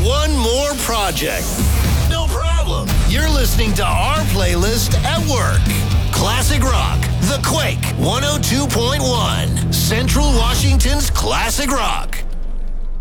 one more project. No problem. You're listening to our playlist at work. Classic Rock, The Quake, 102.1. Central Washington's Classic Rock.